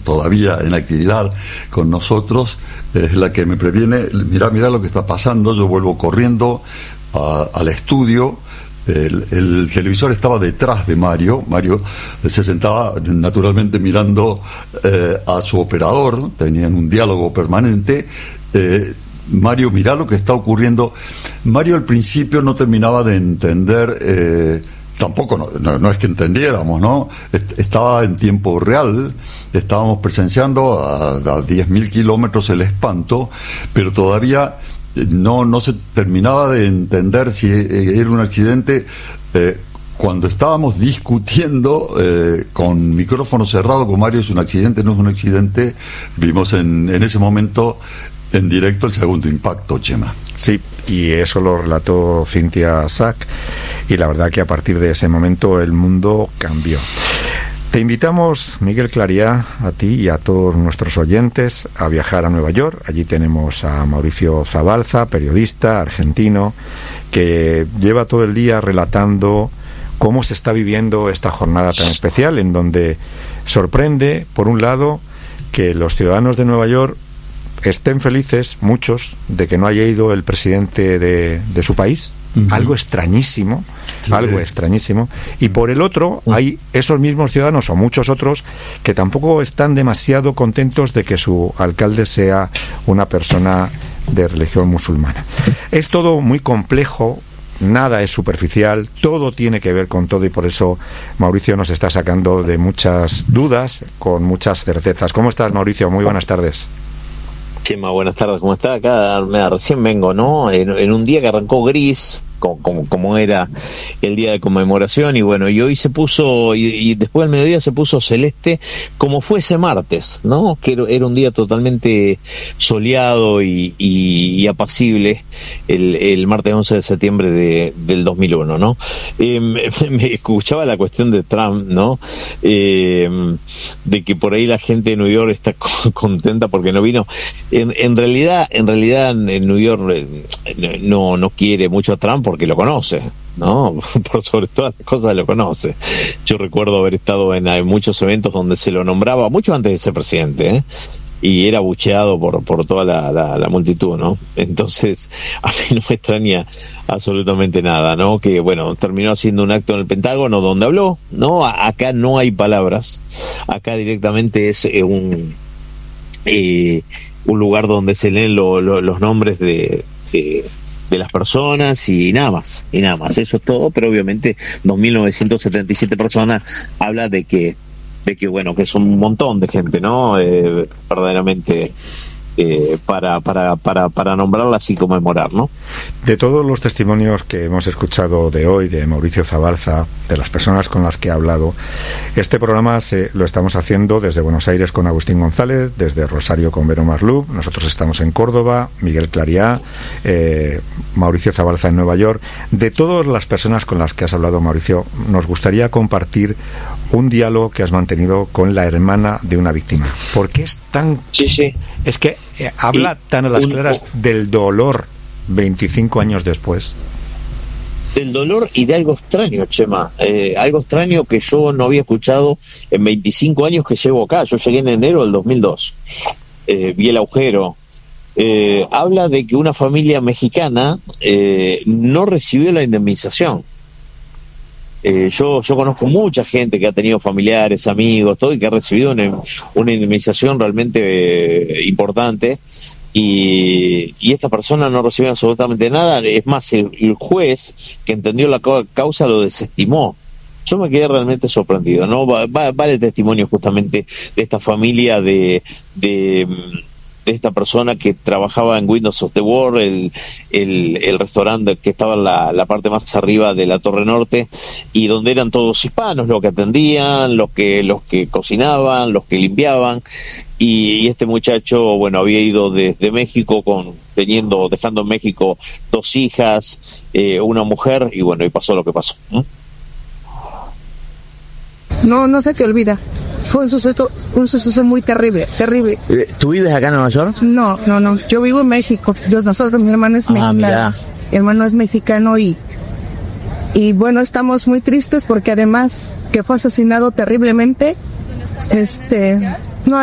todavía en actividad con nosotros, es la que me previene. Mirá lo que está pasando. Yo vuelvo corriendo al estudio. El televisor estaba detrás de Mario se sentaba naturalmente mirando a su operador, tenían un diálogo permanente. Mario, mirá lo que está ocurriendo. Mario al principio no terminaba de entender, tampoco no es que entendiéramos, ¿no? Estaba en tiempo real, estábamos presenciando a 10.000 kilómetros el espanto, pero todavía no se terminaba de entender si era un accidente. Cuando estábamos discutiendo con micrófono cerrado con Mario, es un accidente, no es un accidente, vimos en ese momento en directo el segundo impacto, Chema. Sí, y eso lo relató Cynthia Sack, y la verdad que a partir de ese momento el mundo cambió. Te invitamos, Miguel Clariá, a ti y a todos nuestros oyentes a viajar a Nueva York. Allí tenemos a Mauricio Zabalza, periodista argentino, que lleva todo el día relatando cómo se está viviendo esta jornada tan especial, en donde sorprende, por un lado, que los ciudadanos de Nueva York estén felices, muchos, de que no haya ido el presidente de su país. Algo extrañísimo, y por el otro hay esos mismos ciudadanos o muchos otros que tampoco están demasiado contentos de que su alcalde sea una persona de religión musulmana. Es todo muy complejo, nada es superficial, todo tiene que ver con todo, y por eso Mauricio nos está sacando de muchas dudas con muchas certezas. ¿Cómo estás, Mauricio? Muy buenas tardes. Chema, buenas tardes, ¿cómo está? Acá recién vengo, ¿no? En un día que arrancó gris, como era el día de conmemoración, y bueno, y hoy se puso, y después del mediodía se puso celeste, como fue ese martes, ¿no? Que era un día totalmente soleado y apacible, el martes 11 de septiembre del 2001, ¿no? Me escuchaba la cuestión de Trump, ¿no? De que por ahí la gente de New York está contenta porque no vino. En realidad en New York no quiere mucho a Trump porque lo conoce, ¿no? Por sobre todas las cosas lo conoce. Yo recuerdo haber estado en muchos eventos donde se lo nombraba mucho antes de ser presidente, y era abucheado por toda la multitud, ¿no? Entonces a mí no me extraña absolutamente nada, ¿no? Que bueno, terminó haciendo un acto en el Pentágono donde habló, ¿no? Acá no hay palabras, acá directamente es un lugar donde se leen los nombres de las personas y nada más, eso es todo. Pero obviamente 2.977 personas habla de que bueno, que es un montón de gente, ¿no? Verdaderamente para nombrarla así, conmemorar, ¿no? De todos los testimonios que hemos escuchado de hoy, de Mauricio Zabalza, de las personas con las que ha hablado, este programa lo estamos haciendo desde Buenos Aires con Agustín González, desde Rosario con Vero Marlub, nosotros estamos en Córdoba, Miguel Clariá, Mauricio Zabalza en Nueva York. De todas las personas con las que has hablado, Mauricio, nos gustaría compartir un diálogo que has mantenido con la hermana de una víctima. ¿Por qué es tan...? Sí. Es que habla tan a las claras del dolor 25 años después. Del dolor y de algo extraño, Chema. Algo extraño que yo no había escuchado en 25 años que llevo acá. Yo llegué en enero del 2002. Vi el agujero. Habla de que una familia mexicana no recibió la indemnización. Yo conozco mucha gente que ha tenido familiares, amigos, todo, y que ha recibido una indemnización realmente importante, y esta persona no recibió absolutamente nada. Es más, el juez que entendió la causa lo desestimó. Yo me quedé realmente sorprendido, ¿no? Vale testimonio justamente de esta familia, de esta persona que trabajaba en Windows of the World, el restaurante que estaba en la parte más arriba de la Torre Norte, y donde eran todos hispanos los que atendían, los que cocinaban, los que limpiaban, y este muchacho, bueno, había ido desde México dejando en México 2 hijas, una mujer, y bueno, y pasó lo que pasó. No se te olvida. Fue un suceso muy terrible. ¿Tú vives acá en Nueva York? No. Yo vivo en México. Mi hermano es mexicano. Mi hermano es mexicano y bueno, estamos muy tristes porque además que fue asesinado terriblemente,